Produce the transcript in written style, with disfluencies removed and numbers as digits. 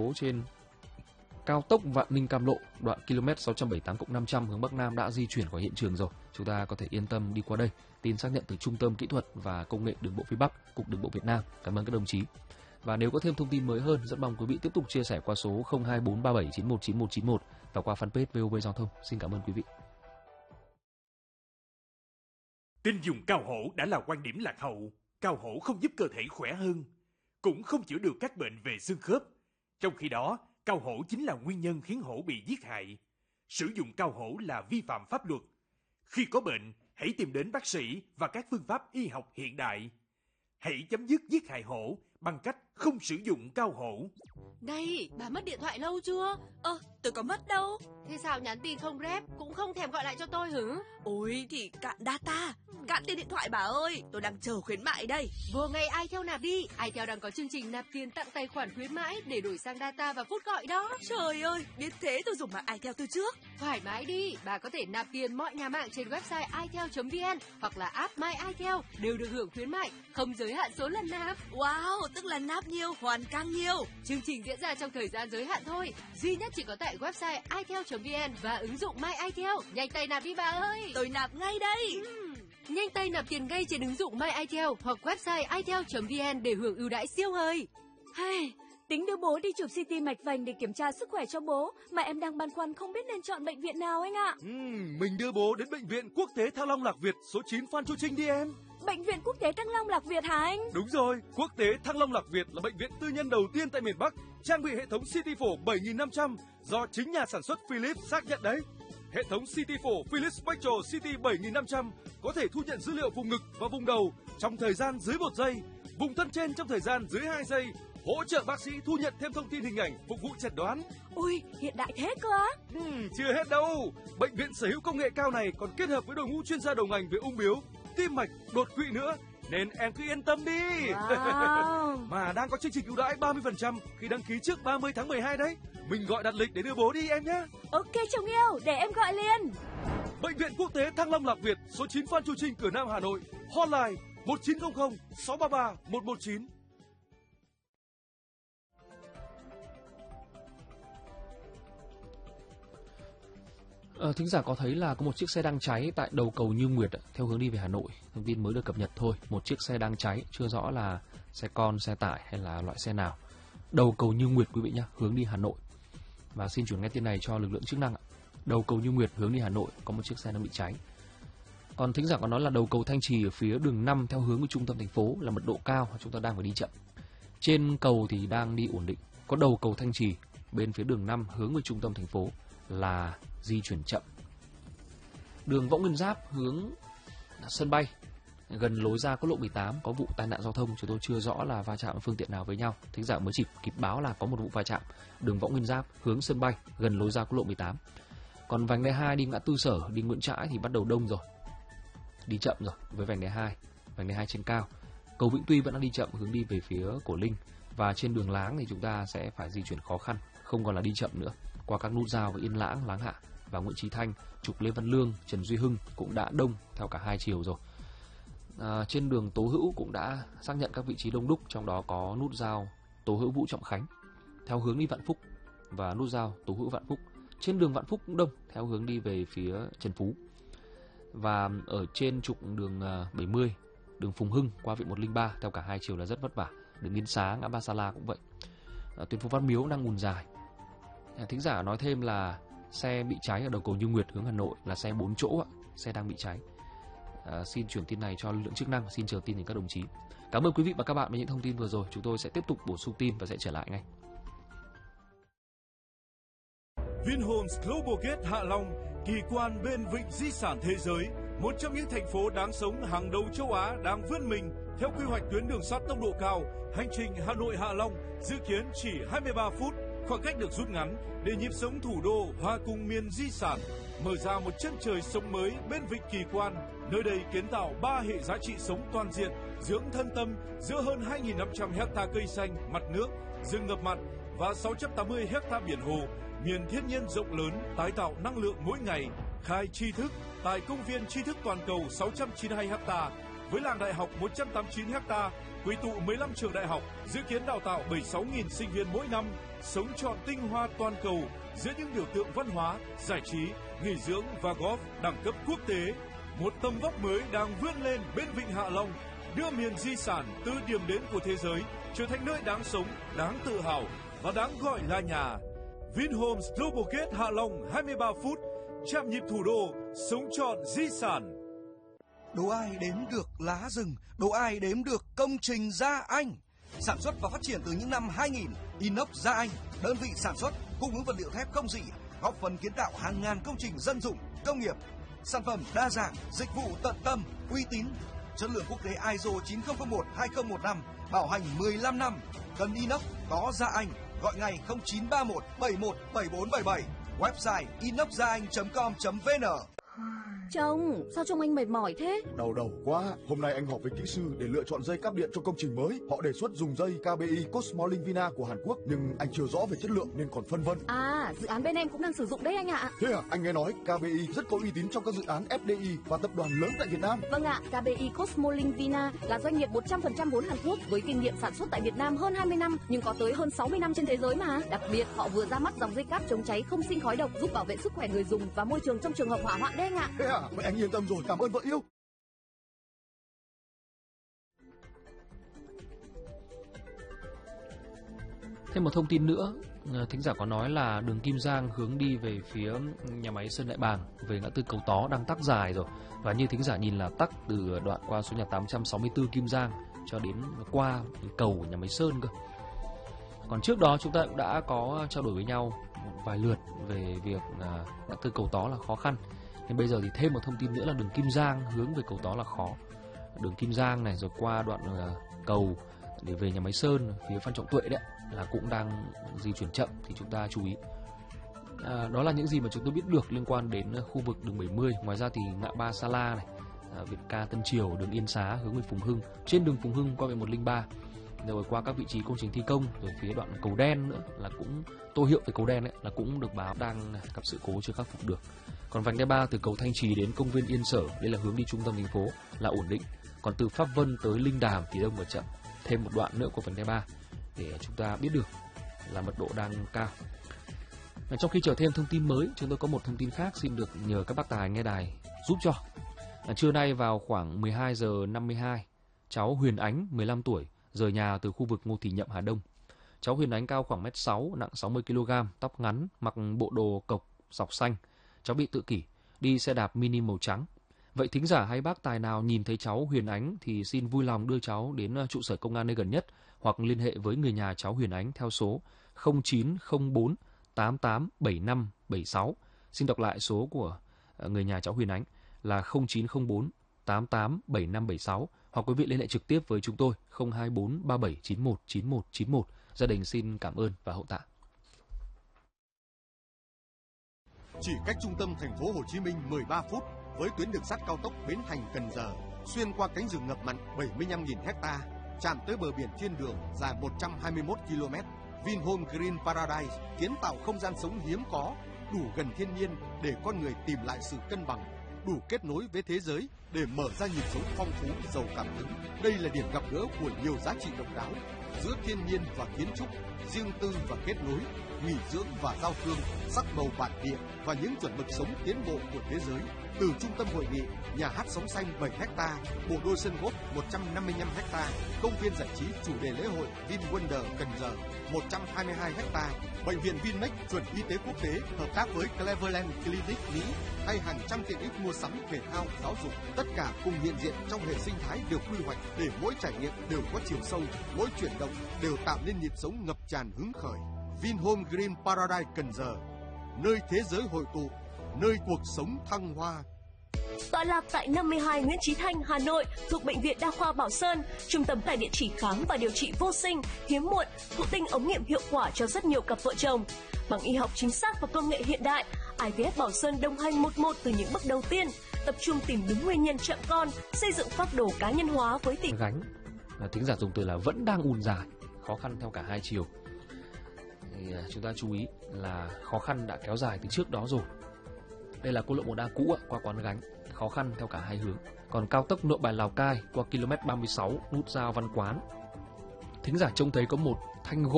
cố trên cao tốc Vạn Ninh Cam Lộ, đoạn km 678+500 hướng Bắc Nam đã di chuyển khỏi hiện trường rồi. Chúng ta có thể yên tâm đi qua đây. Tin xác nhận từ Trung tâm Kỹ thuật và Công nghệ Đường bộ phía Bắc, Cục Đường bộ Việt Nam. Cảm ơn các đồng chí. Và nếu có thêm thông tin mới hơn, rất mong quý vị tiếp tục chia sẻ qua số 02437919191 và qua fanpage VOV Giao thông. Xin cảm ơn quý vị. Tin dùng cao hổ đã là quan điểm lạc hậu. Cao hổ không giúp cơ thể khỏe hơn, cũng không chữa được các bệnh về xương khớp. Trong khi đó, cao hổ chính là nguyên nhân khiến hổ bị giết hại. Sử dụng cao hổ là vi phạm pháp luật. Khi có bệnh, hãy tìm đến bác sĩ và các phương pháp y học hiện đại. Hãy chấm dứt giết hại hổ bằng cách không sử dụng cao hổ. Này, bà mất điện thoại lâu chưa? Tôi có mất đâu. Thế sao nhắn tin không rep, cũng không thèm gọi lại cho tôi hử? Ôi thì cạn data, cạn tiền điện thoại bà ơi. Tôi đang chờ khuyến mại đây. Vừa ngày iTel nạp đi. iTel đang có chương trình nạp tiền tặng tài khoản khuyến mãi để đổi sang data và phút gọi đó. Trời ơi, biết thế tôi dùng mạng iTel từ trước. Thoải mái đi, bà có thể nạp tiền mọi nhà mạng trên website itel.vn hoặc là app My iTel đều được hưởng khuyến mại, không giới hạn số lần nạp. Wow, tức là nạp nhiều hoàn càng nhiều. Chương trình diễn ra trong thời gian giới hạn thôi, duy nhất chỉ có tại website itel.vn và ứng dụng My iTel. Nhanh tay nạp đi bà ơi. Tôi nạp ngay đây. Nhanh tay nạp tiền ngay trên ứng dụng My iTel hoặc website itel.vn để hưởng ưu đãi siêu hời. Hey, tính đưa bố đi chụp CT mạch vành để kiểm tra sức khỏe cho bố, mà em đang băn khoăn không biết nên chọn bệnh viện nào anh ạ. Mình đưa bố đến Bệnh viện Quốc tế Thăng Long Lạc Việt số 9 Phan Chu Trinh đi em. Bệnh viện Quốc tế Thăng Long Lạc Việt hả anh? Đúng rồi, Quốc tế Thăng Long Lạc Việt là bệnh viện tư nhân đầu tiên tại miền Bắc, trang bị hệ thống CT phổ 7500 do chính nhà sản xuất Philips xác nhận đấy. Hệ thống CT phổ Philips Spectral CT 7500 có thể thu nhận dữ liệu vùng ngực và vùng đầu trong thời gian dưới 1 giây, vùng thân trên trong thời gian dưới 2 giây, hỗ trợ bác sĩ thu nhận thêm thông tin hình ảnh phục vụ chẩn đoán. Ui, hiện đại thế cơ á? Chưa hết đâu. Bệnh viện sở hữu công nghệ cao này còn kết hợp với đội ngũ chuyên gia đầu ngành về ung bướu, tim mạch, đột quỵ nữa. Nên em cứ yên tâm đi. Wow. Mà đang có chương trình ưu đãi 30% khi đăng ký trước 30 tháng 12 đấy. Mình gọi đặt lịch để đưa bố đi em nhé. Ok chồng yêu, để em gọi liền. Bệnh viện Quốc tế Thăng Long Lạc Việt, số 9 Phan Chu Trinh, Cửa Nam, Hà Nội. Hotline 1900 633 119. Thính giả có thấy là có một chiếc xe đang cháy tại đầu cầu Như Nguyệt theo hướng đi về Hà Nội. Thông tin mới được cập nhật thôi. Một chiếc xe đang cháy, chưa rõ là xe con, xe tải hay là loại xe nào. Đầu cầu Như Nguyệt quý vị nhé, hướng đi Hà Nội. Và xin chuyển ngay tin này cho lực lượng chức năng ạ. Đầu cầu Như Nguyệt hướng đi Hà Nội có một chiếc xe đang bị cháy. Còn thính giả có nói là đầu cầu Thanh Trì ở phía đường 5 theo hướng của trung tâm thành phố là mật độ cao, chúng ta đang phải đi chậm. Trên cầu thì đang đi ổn định. Có đầu cầu Thanh Trì bên phía đường 5 hướng về trung tâm thành phố là di chuyển chậm. Đường Võ Nguyên Giáp hướng sân bay gần lối ra quốc lộ 18 có vụ tai nạn giao thông, chúng tôi chưa rõ là va chạm phương tiện nào với nhau. Thính giả mới chỉ kịp báo là có một vụ va chạm đường Võ Nguyên Giáp hướng sân bay gần lối ra quốc lộ 18. Còn vành đai 2 đi ngã Tư Sở, đi Nguyễn Trãi thì bắt đầu đông rồi, đi chậm rồi với vành đai 2 trên cao. Cầu Vĩnh Tuy vẫn đang đi chậm hướng đi về phía Cổ Linh, và trên đường Láng thì chúng ta sẽ phải di chuyển khó khăn, không còn là đi chậm nữa. Qua các nút giao với Yên Lãng, Láng Hạ và Nguyễn Chí Thanh, trục Lê Văn Lương, Trần Duy Hưng cũng đã đông theo cả hai chiều rồi. Trên đường Tố Hữu cũng đã xác nhận các vị trí đông đúc, trong đó có nút giao Tố Hữu Vũ Trọng Khánh theo hướng đi Vạn Phúc và nút giao Tố Hữu Vạn Phúc. Trên đường Vạn Phúc cũng đông theo hướng đi về phía Trần Phú. Và ở trên trục đường 70, đường Phùng Hưng qua Viện 103 theo cả hai chiều là rất vất vả. Đường Yên Xá, ngã Ba Sa La cũng vậy. Tuyến phố Văn Miếu đang ùn dài. Thính giả nói thêm là xe bị cháy ở đầu cầu Như Nguyệt hướng Hà Nội là xe 4 chỗ ạ, xe đang bị cháy. Xin chuyển tin này cho lực lượng chức năng, xin chờ tin từ các đồng chí. Cảm ơn quý vị và các bạn với những thông tin vừa rồi. Chúng tôi sẽ tiếp tục bổ sung tin và sẽ trở lại ngay. Vinhomes Global Gate Hạ Long, kỳ quan bên vịnh di sản thế giới, một trong những thành phố đáng sống hàng đầu châu Á đang vươn mình theo quy hoạch tuyến đường sắt tốc độ cao. Hành trình Hà Nội Hạ Long dự kiến chỉ 23 phút, khoảng cách được rút ngắn để nhịp sống thủ đô hòa cùng miền di sản, mở ra một chân trời sống mới bên vịnh kỳ quan. Nơi đây kiến tạo 3 hệ giá trị sống toàn diện, dưỡng thân tâm giữa hơn 2.500 hecta cây xanh, mặt nước, rừng ngập mặn và 680 hecta biển hồ. Miền thiên nhiên rộng lớn tái tạo năng lượng mỗi ngày, khai tri thức tại công viên tri thức toàn cầu 692 ha, với làng đại học 189 ha, quy tụ 15 trường đại học, dự kiến đào tạo 76.000 sinh viên mỗi năm, sống trọn tinh hoa toàn cầu giữa những biểu tượng văn hóa, giải trí, nghỉ dưỡng và golf đẳng cấp quốc tế. Một tầm vóc mới đang vươn lên bên Vịnh Hạ Long, đưa miền di sản từ điểm đến của thế giới trở thành nơi đáng sống, đáng tự hào và đáng gọi là nhà. Vinhomes Global Gate Hạ Long 23 phút, chạm nhịp thủ đô, sống trọn di sản. Đồ ai đếm được lá rừng, đồ ai đếm được công trình Gia Anh. Sản xuất và phát triển từ những năm 2000, Inox Gia Anh, đơn vị sản xuất, cung ứng vật liệu thép không rỉ, góp phần kiến tạo hàng ngàn công trình dân dụng, công nghiệp. Sản phẩm đa dạng, dịch vụ tận tâm, uy tín, chất lượng quốc tế ISO 9001-2015, bảo hành 15 năm. Cần inox có Gia Anh, gọi ngay 0931 71 7477, website inoxgiaanh.com.vn. Chồng, sao trông anh mệt mỏi thế? Đau đầu quá. Hôm nay anh họp với kỹ sư để lựa chọn dây cáp điện cho công trình mới. Họ đề xuất dùng dây KBI Cosmolink Vina của Hàn Quốc, nhưng anh chưa rõ về chất lượng nên còn phân vân. À, dự án bên em cũng đang sử dụng đấy anh ạ. Thế à? Anh nghe nói KBI rất có uy tín trong các dự án FDI và tập đoàn lớn tại Việt Nam. Vâng ạ, KBI Cosmolink Vina là doanh nghiệp 100% vốn Hàn Quốc với kinh nghiệm sản xuất tại Việt Nam hơn 20 năm nhưng có tới hơn 60 năm trên thế giới mà. Đặc biệt, họ vừa ra mắt dòng dây cáp chống cháy không sinh khói độc giúp bảo vệ sức khỏe người dùng và môi trường trong trường hợp hỏa hoạn đấy anh ạ. Thế à? Vậy anh yên tâm rồi, cảm ơn vợ yêu. Thêm một thông tin nữa, thính giả có nói là đường Kim Giang hướng đi về phía nhà máy Sơn Đại Bàng về ngã tư Cầu Tó đang tắc dài rồi. Và như thính giả nhìn là tắc từ đoạn qua số nhà 864 Kim Giang cho đến qua cầu của nhà máy Sơn cơ. Còn trước đó chúng ta cũng đã có trao đổi với nhau một vài lượt về việc ngã tư Cầu Tó là khó khăn. Nên bây giờ thì thêm một thông tin nữa là đường Kim Giang hướng về Cầu Tó là khó. Đường Kim Giang này rồi qua đoạn cầu để về nhà máy Sơn phía Phan Trọng Tuệ đấy là cũng đang di chuyển chậm thì chúng ta chú ý. Đó là những gì mà chúng tôi biết được liên quan đến khu vực đường 70. Ngoài ra thì ngã ba Sa La này, Việt Ca Tân Triều, đường Yên Xá hướng về Phùng Hưng, trên đường Phùng Hưng qua về 103, rồi qua các vị trí công trình thi công, rồi phía đoạn cầu đen nữa là cũng tô hiệu về cầu đen ấy là cũng được báo đang gặp sự cố chưa khắc phục được. Còn vành đai 3 từ cầu Thanh Trì đến công viên Yên Sở, đây là hướng đi trung tâm thành phố là ổn định. Còn từ Pháp Vân tới Linh Đàm thì đông và chậm. Thêm một đoạn nữa của vành đai 3 để chúng ta biết được là mật độ đang cao. Trong khi chờ thêm thông tin mới, chúng tôi có một thông tin khác xin được nhờ các bác tài nghe đài giúp cho. Trưa nay vào khoảng 12 giờ 52, cháu Huyền Ánh 15 tuổi rời nhà từ khu vực Ngô Thị Nhậm, Hà Đông. Cháu Huyền Ánh cao khoảng 1m6, nặng 60 kg, tóc ngắn, mặc bộ đồ cộc dọc xanh. Cháu bị tự kỷ, đi xe đạp mini màu trắng. Vậy thính giả hay bác tài nào nhìn thấy cháu Huyền Ánh thì xin vui lòng đưa cháu đến trụ sở công an nơi gần nhất hoặc liên hệ với người nhà cháu Huyền Ánh theo số 0904 887576. Xin đọc lại số của người nhà cháu Huyền Ánh là 0904 887576 hoặc quý vị liên hệ trực tiếp với chúng tôi 024 3791 9191. Gia đình xin cảm ơn và hậu tạ. Chỉ cách trung tâm thành phố Hồ Chí Minh 13 phút với tuyến đường sắt cao tốc Bến Thành - Cần Giờ, xuyên qua cánh rừng ngập mặn 75.000 ha, chạm tới bờ biển thiên đường dài 121 km. Vinhome Green Paradise kiến tạo không gian sống hiếm có, đủ gần thiên nhiên để con người tìm lại sự cân bằng, đủ kết nối với thế giới để mở ra nhịp sống phong phú giàu cảm hứng. Đây là điểm gặp gỡ của nhiều giá trị độc đáo giữa thiên nhiên và kiến trúc, riêng tư và kết nối, nghỉ dưỡng và giao thương, sắc màu bản địa và những chuẩn mực sống tiến bộ của thế giới. Từ trung tâm hội nghị, nhà hát sống xanh 7 ha, bộ đôi sân golf 155 ha, công viên giải trí chủ đề lễ hội VinWonder Cần Giờ 122 ha, bệnh viện Vinmec chuẩn y tế quốc tế hợp tác với Cleveland Clinic Mỹ hay hàng trăm tiện ích mua sắm, thể thao, giáo dục, tất cả cùng hiện diện trong hệ sinh thái được quy hoạch để mỗi trải nghiệm đều có chiều sâu, mỗi chuyển động đều tạo nên nhịp sống ngập tràn hứng khởi. Vinhome Green Paradise Cần Giờ, nơi thế giới hội tụ, nơi cuộc sống thăng hoa. Tọa lạc tại 52 Nguyễn Chí Thanh, Hà Nội, thuộc Bệnh viện Đa khoa Bảo Sơn, trung tâm tại địa chỉ khám và điều trị vô sinh, hiếm muộn, thụ tinh ống nghiệm hiệu quả cho rất nhiều cặp vợ chồng. Bằng y học chính xác và công nghệ hiện đại, IVF Bảo Sơn đồng hành một từ những bước đầu tiên, tập trung tìm đúng nguyên nhân chậm con, xây dựng phác đồ cá nhân hóa với tình gánh. Thính giả dùng từ là vẫn đang ùn dài, khó khăn theo cả hai chiều. Thì chúng ta chú ý là khó khăn đã kéo dài từ trước đó rồi. Đây là quốc lộ 1A cũ qua Quán Gánh, khó khăn theo cả hai hướng. Còn cao tốc Nội Bài Lào Cai qua km 36 nút giao Văn Quán. Thính giả trông thấy có một thanh gỗ